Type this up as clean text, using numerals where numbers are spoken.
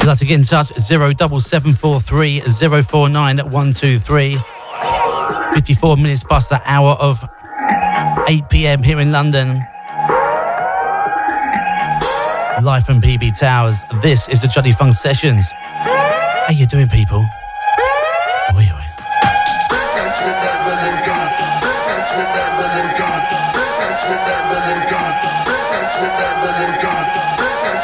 you'd like to get in touch, 07743 049 123. 54 minutes past the hour of 8 p.m. here in London. Live from PB Towers. This is the Johnny Funk Sessions. How you doing, people? Oi, oi.